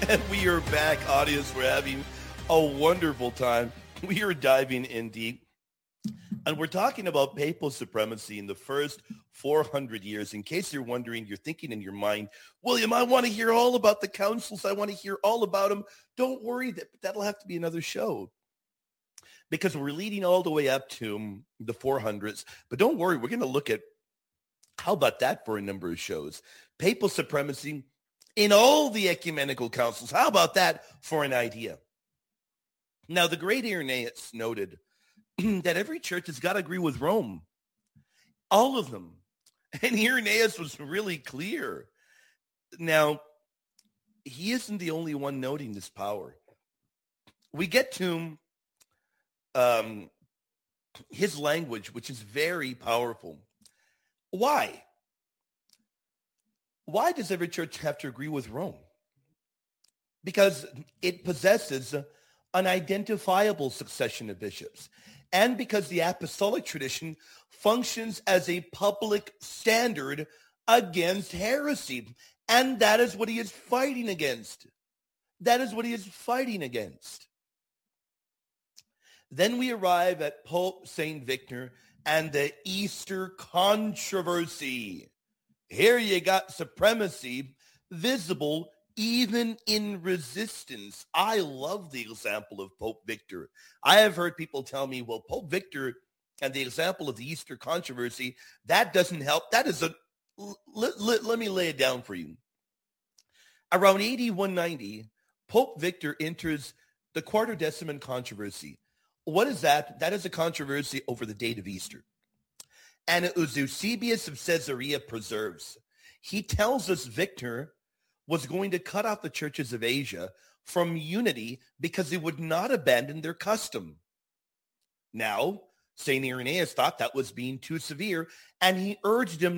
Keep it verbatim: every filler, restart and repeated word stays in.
And we are back, audience. We're having a wonderful time. We are diving in deep. And we're talking about papal supremacy in the first four hundred years. In case you're wondering, you're thinking in your mind, William, I want to hear all about the councils. I want to hear all about them. Don't worry, that that'll have to be another show, because we're leading all the way up to the four hundreds. But don't worry, we're going to look at, how about that for a number of shows? Papal supremacy in all the ecumenical councils. How about that for an idea? Now, the great Irenaeus noted that every church has got to agree with Rome. All of them. And Irenaeus was really clear. Now, he isn't the only one noting this power. We get to um, his language, which is very powerful. Why? Why does every church have to agree with Rome? Because it possesses an identifiable succession of bishops, and because the apostolic tradition functions as a public standard against heresy. And that is what he is fighting against. That is what he is fighting against. Then we arrive at Pope Saint Victor and the Easter controversy. Here you got supremacy visible even in resistance. I love the example of Pope Victor. I have heard people tell me, well, Pope Victor and the example of the Easter controversy, that doesn't help. That is a, let, let, let me lay it down for you. Around A D one ninety, Pope Victor enters the Quartodeciman controversy. What is that? That is a controversy over the date of Easter. And it was Eusebius of Caesarea preserves. He tells us Victor was going to cut off the churches of Asia from unity because they would not abandon their custom. Now, Saint Irenaeus thought that was being too severe, and he urged him